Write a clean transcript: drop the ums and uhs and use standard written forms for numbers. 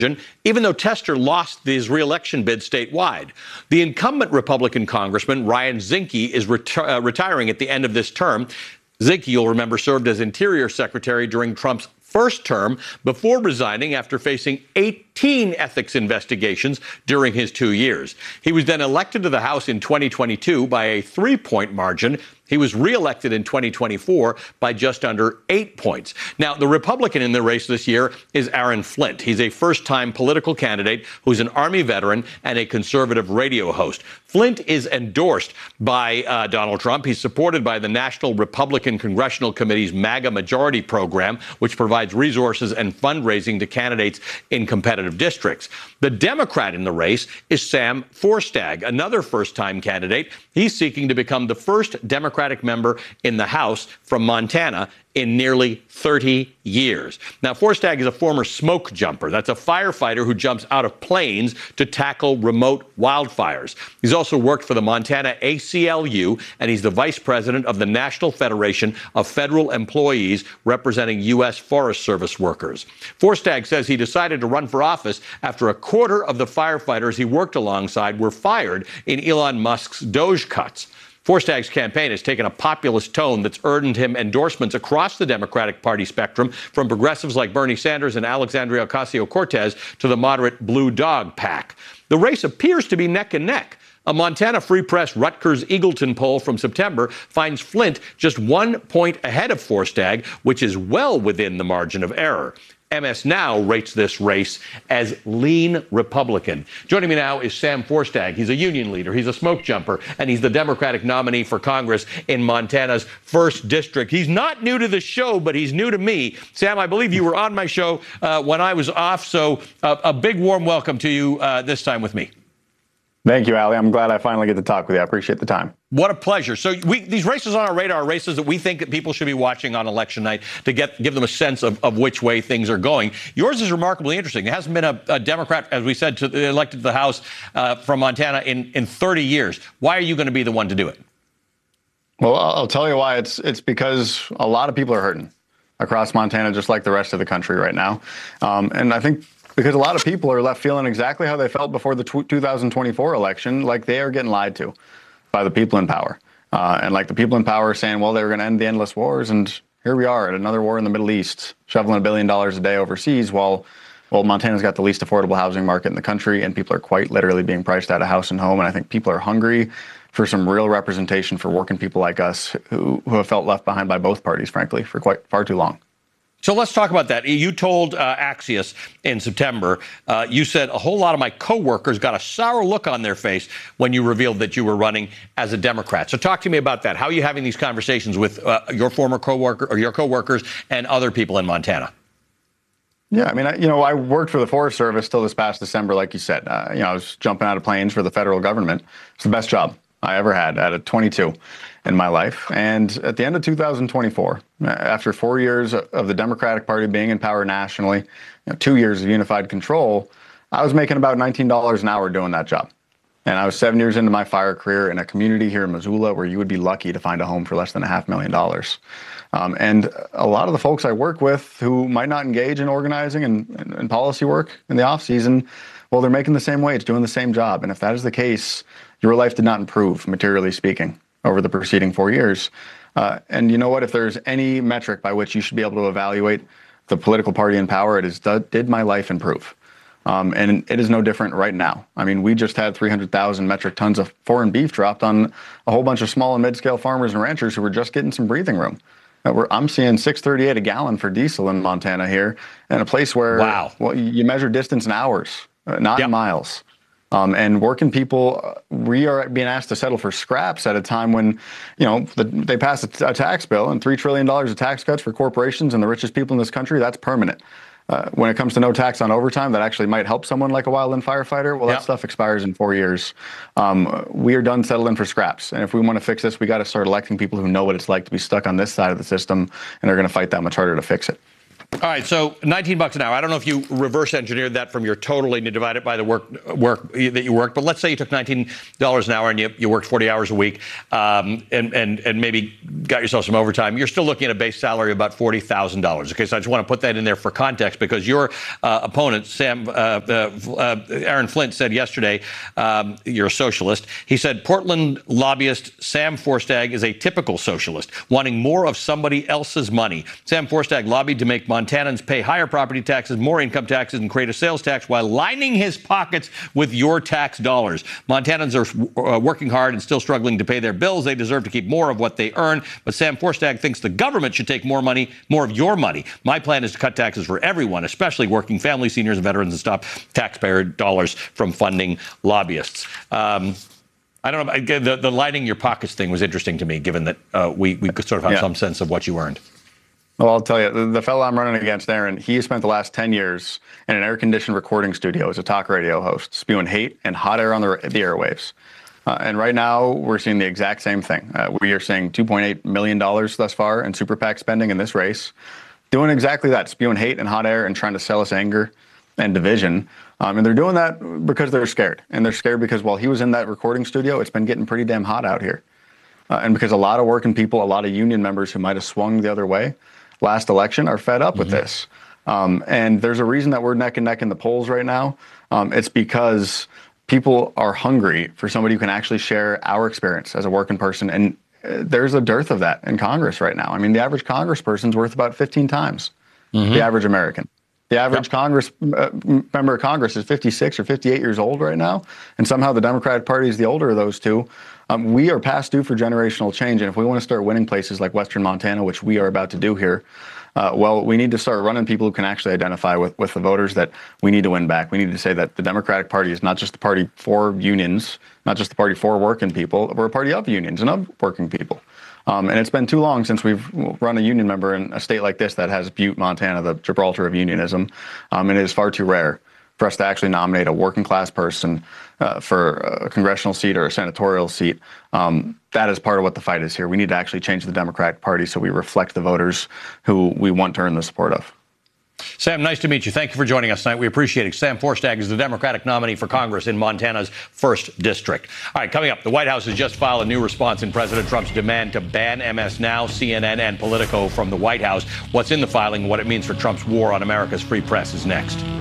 even though Tester lost his re-election bid statewide. The incumbent Republican Congressman Ryan Zinke is retiring at the end of this term. Zinke, you'll remember, served as Interior Secretary during Trump's first term before resigning after facing 18 ethics investigations during his 2 years. He was then elected to the House in 2022 by a 3-point margin. He was reelected in 2024 by just under 8 points. Now, the Republican in the race this year is Aaron Flint. He's a first-time political candidate who's an Army veteran and a conservative radio host. Flint is endorsed by Donald Trump. He's supported by the National Republican Congressional Committee's MAGA Majority Program, which provides resources and fundraising to candidates in competitive districts. The Democrat in the race is Sam Forstag, another first-time candidate. He's seeking to become the first Democratic member in the House from Montana in nearly 30 years. Now, Forstag is a former smoke jumper. That's a firefighter who jumps out of planes to tackle remote wildfires. He's also worked for the Montana ACLU, and he's the vice president of the National Federation of Federal Employees representing U.S. Forest Service workers. Forstag says he decided to run for office after a quarter of the firefighters he worked alongside were fired in Elon Musk's Doge cuts. Forstag's campaign has taken a populist tone that's earned him endorsements across the Democratic Party spectrum, from progressives like Bernie Sanders and Alexandria Ocasio-Cortez to the moderate Blue Dog PAC. The race appears to be neck and neck. A Montana Free Press Rutgers-Eagleton poll from September finds Flint just 1 point ahead of Forstag, which is well within the margin of error. MS Now rates this race as lean Republican. Joining me now is Sam Forstag. He's a union leader, he's a smoke jumper, and he's the Democratic nominee for Congress in Montana's 1st District. He's not new to the show, but he's new to me. Sam, I believe you were on my show when I was off, so a big warm welcome to you this time with me. Thank you, Ali. I'm glad I finally get to talk with you. I appreciate the time. What a pleasure. So these races on our radar are races that we think that people should be watching on election night to give them a sense of which way things are going. Yours is remarkably interesting. There hasn't been a Democrat, as we said, elected to the House from Montana in 30 years. Why are you going to be the one to do it? Well, I'll tell you why. It's because a lot of people are hurting across Montana, just like the rest of the country right now. And I think because a lot of people are left feeling exactly how they felt before the 2024 election, like they are getting lied to by the people in power. And like the people in power are saying, well, they were going to end the endless wars. And here we are at another war in the Middle East, shoveling $1 billion a day overseas while Montana's got the least affordable housing market in the country, and people are quite literally being priced out of house and home. And I think people are hungry for some real representation for working people like us who have felt left behind by both parties, frankly, for far too long. So let's talk about that. You told Axios in September, you said a whole lot of my coworkers got a sour look on their face when you revealed that you were running as a Democrat. So talk to me about that. How are you having these conversations with your former coworker or your coworkers and other people in Montana? Yeah, I mean, I worked for the Forest Service till this past December, like you said. I was jumping out of planes for the federal government. It's the best job I ever had at 22 in my life. And at the end of 2024, after 4 years of the Democratic Party being in power nationally, 2 years of unified control, I was making about $19 an hour doing that job. And I was 7 years into my fire career in a community here in Missoula where you would be lucky to find a home for less than $500,000. And a lot of the folks I work with who might not engage in organizing and policy work in the off season, well, they're making the same wage, doing the same job. And if that is the case, your life did not improve, materially speaking, over the preceding 4 years. And you know what? If there's any metric by which you should be able to evaluate the political party in power, it is, did my life improve? And it is no different right now. I mean, we just had 300,000 metric tons of foreign beef dropped on a whole bunch of small and mid-scale farmers and ranchers who were just getting some breathing room. I'm seeing $6.38 a gallon for diesel in Montana here, in a place where well, you measure distance in hours, not in miles. And working people, we are being asked to settle for scraps at a time when, they passed a tax bill and $3 trillion of tax cuts for corporations and the richest people in this country. That's permanent. When it comes to no tax on overtime, that actually might help someone like a wildland firefighter. Well, that stuff expires in 4 years. We are done settling for scraps. And if we want to fix this, we got to start electing people who know what it's like to be stuck on this side of the system and are going to fight that much harder to fix it. All right, so $19 an hour. I don't know if you reverse engineered that from your total and you divide it by the work that you worked, but let's say you took $19 an hour and you worked 40 hours a week, and maybe got yourself some overtime. You're still looking at a base salary of about $40,000. Okay, so I just want to put that in there for context because your opponent, Aaron Flint, said yesterday, you're a socialist. He said Portland lobbyist Sam Forstag is a typical socialist, wanting more of somebody else's money. Sam Forstag lobbied to make Montanans pay higher property taxes, more income taxes, and create a sales tax while lining his pockets with your tax dollars. Montanans are working hard and still struggling to pay their bills. They deserve to keep more of what they earn. But Sam Forstag thinks the government should take more of your money. My plan is to cut taxes for everyone, especially working families, seniors, and veterans, and stop taxpayer dollars from funding lobbyists. I don't know. The lining your pockets thing was interesting to me, given that we could sort of have some sense of what you earned. Well, I'll tell you, the fellow I'm running against, Aaron, he spent the last 10 years in an air-conditioned recording studio as a talk radio host, spewing hate and hot air on the airwaves. And right now, we're seeing the exact same thing. We are seeing $2.8 million thus far in super PAC spending in this race, doing exactly that, spewing hate and hot air and trying to sell us anger and division. And they're doing that because they're scared. And they're scared because while he was in that recording studio, it's been getting pretty damn hot out here. And because a lot of working people, a lot of union members who might have swung the other way last election are fed up with this. And there's a reason that we're neck and neck in the polls right now. It's because people are hungry for somebody who can actually share our experience as a working person. And there's a dearth of that in Congress right now. I mean, the average congressperson's worth about 15 times the average American. The average member of Congress is 56 or 58 years old right now. And somehow the Democratic Party is the older of those two. We are past due for generational change. And if we want to start winning places like Western Montana, which we are about to do here, well, we need to start running people who can actually identify with the voters that we need to win back. We need to say that the Democratic Party is not just the party for unions, not just the party for working people. We're a party of unions and of working people. And it's been too long since we've run a union member in a state like this that has Butte, Montana, the Gibraltar of unionism. And it is far too rare for us to actually nominate a working class person for a congressional seat or a senatorial seat. That is part of what the fight is here. We need to actually change the Democratic Party so we reflect the voters who we want to earn the support of. Sam, nice to meet you. Thank you for joining us tonight. We appreciate it. Sam Forstag is the Democratic nominee for Congress in Montana's 1st District. All right, coming up, the White House has just filed a new response in President Trump's demand to ban MS Now, CNN, and Politico from the White House. What's in the filing and what it means for Trump's war on America's free press is next.